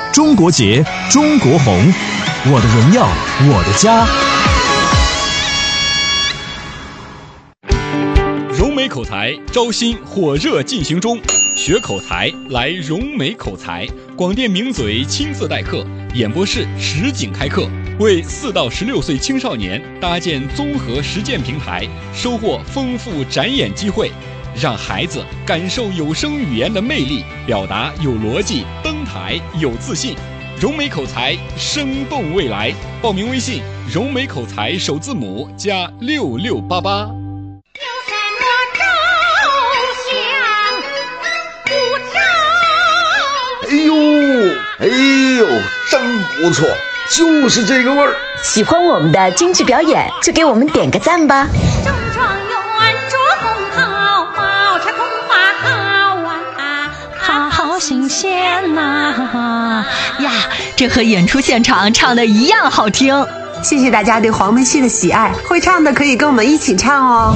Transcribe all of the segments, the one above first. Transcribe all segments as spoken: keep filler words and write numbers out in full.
中国结，中国红，我的荣耀，我的家。 融美口才招新火热进行中，学口才来融美口才，广电名嘴亲自代课，演播室实景开课，为四到十六岁青少年搭建综合实践平台，收获丰富展演机会，让孩子感受有声语言的魅力，表达有逻辑，登台有自信。融美口才，生动未来。报名微信：融美口才首字母加六六八八。 哎呦哎呦，真不错，就是这个味儿。 喜欢我们的京剧表演，就给我们点个赞吧。 中状元捉凤好，宝钗空花好啊，好好新鲜呐呀！这和演出现场唱的一样好听。 谢谢大家对黄梅戏的喜爱，会唱的可以跟我们一起唱哦。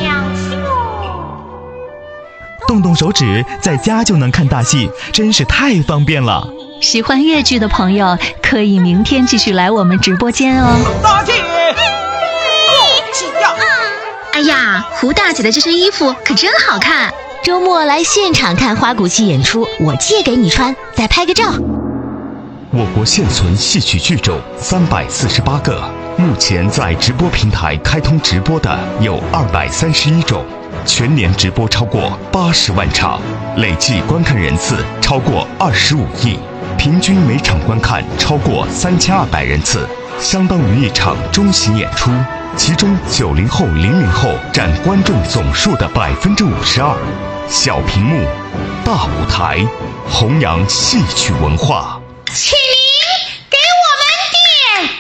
动动手指，在家就能看大戏，真是太方便了。 喜欢越剧的朋友，可以明天继续来我们直播间哦。 大姐，恭喜呀！ 哎呀，胡大姐的这身衣服可真好看。周末来现场看花鼓戏演出，我借给你穿，再拍个照。 我国现存戏曲剧种三百四十八个，目前在直播平台开通直播的有二百三十一种。全年直播超过八十万场，累计观看人次超过二十五亿，平均每场观看超过三千二百人次，相当于一场中型演出。其中九零后、零零后占观众总数的百分之五十二。小屏幕，大舞台，弘扬戏曲文化。 请您给我们点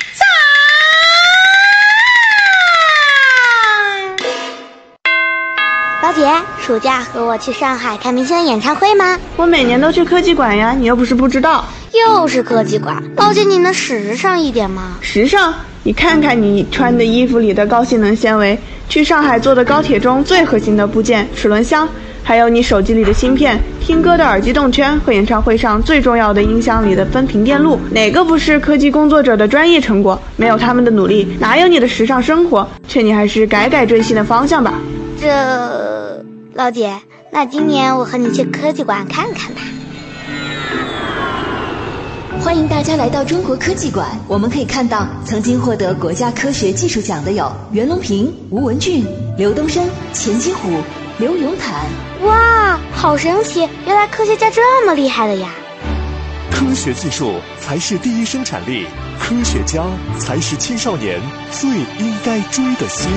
赞。老姐，暑假和我去上海看明星的演唱会吗？ 我每年都去科技馆呀，你又不是不知道。 又是科技馆，老姐你能时尚一点吗？ 时尚？你看看你穿的衣服里的高性能纤维，去上海坐的高铁中最核心的部件齿轮箱，还有你手机里的芯片，听歌的耳机动圈和演唱会上最重要的音箱里的分频电路，哪个不是科技工作者的专业成果？没有他们的努力，哪有你的时尚生活？劝你还是改改追星的方向吧。 这，老姐，那今年我和你去科技馆看看吧。 欢迎大家来到中国科技馆，我们可以看到曾经获得国家科学技术奖的有袁隆平、吴文俊、刘东升、钱金虎、刘永坦。 哇，好神奇，原来科学家这么厉害的呀。 科学技术才是第一生产力，科学家才是青少年最应该追的星。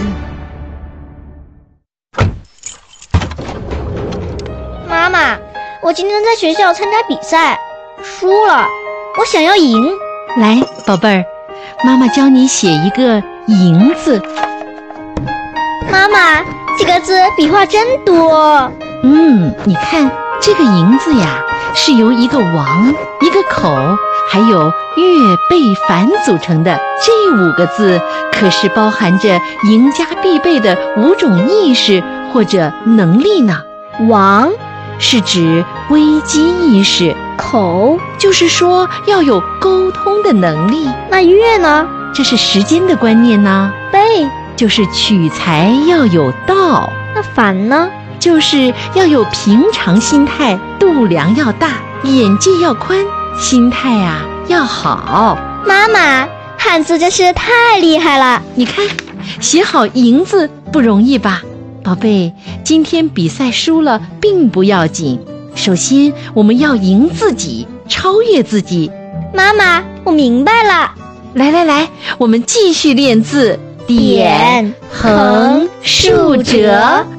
妈妈，我今天在学校参加比赛，输了，我想要赢。 来，宝贝儿，妈妈教你写一个赢字。 妈妈，这个字笔画真多。 嗯，你看这个赢字呀，是由一个王、一个口还有月贝凡组成的。这五个字可是包含着赢家必备的五种意识或者能力呢。王是指危机意识，口就是说要有沟通的能力。 那月呢？ 这是时间的观念呢。 贝就是取材要有道。 那反呢？ 就是要有平常心态，度量要大，眼界要宽，心态啊要好。 妈妈，汉字真是太厉害了。 你看，写好赢字不容易吧？宝贝，今天比赛输了并不要紧，首先我们要赢自己，超越自己。 妈妈，我明白了。 来来来，我们继续练字，点、横、竖、折。